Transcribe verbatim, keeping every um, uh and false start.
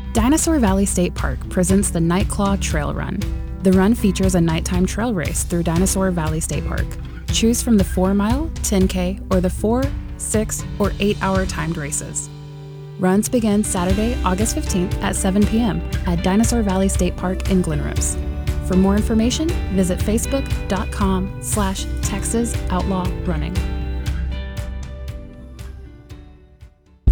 Dinosaur Valley State Park presents the Nightclaw Trail Run. The run features a nighttime trail race through Dinosaur Valley State Park. Choose from the four mile, ten K, or the four, six, or eight hour timed races. Runs begin Saturday, August fifteenth at seven p.m. at Dinosaur Valley State Park in Glen Ropes. For more information, visit facebook.com slash Texas Outlaw Running.